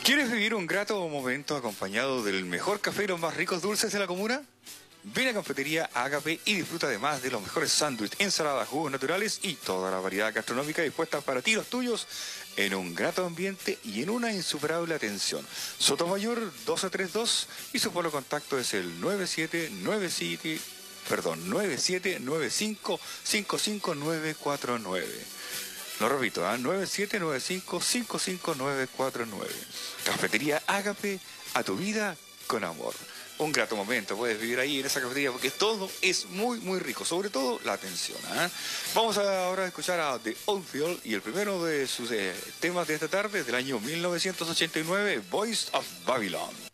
¿Quieres vivir un grato momento acompañado del mejor café y los más ricos dulces de la comuna? Ven a Cafetería Ágape y disfruta además de los mejores sándwiches, ensaladas, jugos naturales y toda la variedad gastronómica dispuesta para ti y los tuyos en un grato ambiente y en una insuperable atención. Sotomayor 1232 y su polo contacto es el 9795-55949. Lo repito, 9795-55949. Cafetería Ágape, a tu vida con amor. Un grato momento puedes vivir ahí en esa cafetería porque todo es muy, muy rico, sobre todo la atención. Vamos ahora a escuchar a The Oldfield y el primero de sus temas de esta tarde, del año 1989, Voice of Babylon.